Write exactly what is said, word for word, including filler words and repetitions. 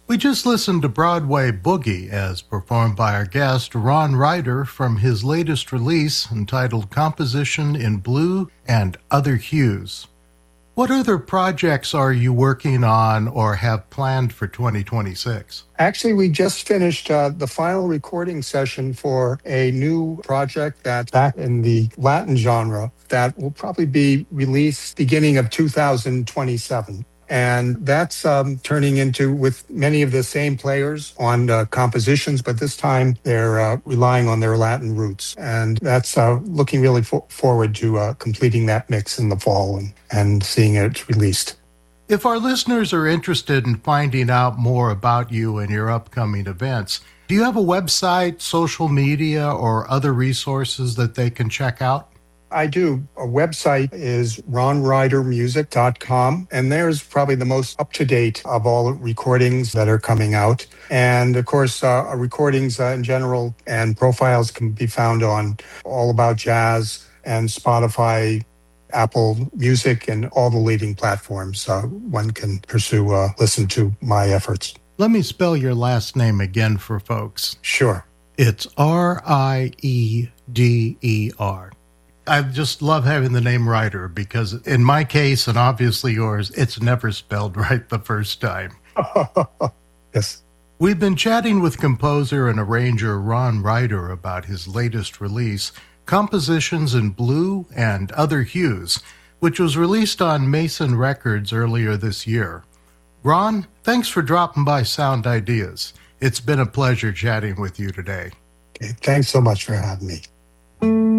We just listened to Broadway Boogie as performed by our guest Ron Ryder from his latest release entitled Composition in Blue and Other Hues. What other projects are you working on or have planned for twenty twenty-six? Actually, we just finished uh, the final recording session for a new project that's back in the Latin genre that will probably be released beginning of two thousand twenty-seven. And that's um, turning into, with many of the same players on uh, compositions, but this time they're uh, relying on their Latin roots. And that's uh, looking really fo- forward to uh, completing that mix in the fall and, and seeing it released. If our listeners are interested in finding out more about you and your upcoming events, do you have a website, social media, or other resources that they can check out? I do. A website is ron ryder music dot com, and there's probably the most up-to-date of all recordings that are coming out. And, of course, uh, recordings uh, in general and profiles can be found on All About Jazz and Spotify, Apple Music, and all the leading platforms. Uh, one can pursue, uh, listen to my efforts. Let me spell your last name again for folks. Sure. It's R I E D E R. I just love having the name Ryder because in my case, and obviously yours, it's never spelled right the first time. Yes. We've been chatting with composer and arranger Ron Ryder about his latest release, Compositions in Blue and Other Hues, which was released on Mason Records earlier this year. Ron, thanks for dropping by Sound Ideas. It's been a pleasure chatting with you today. Okay, thanks so much for having me.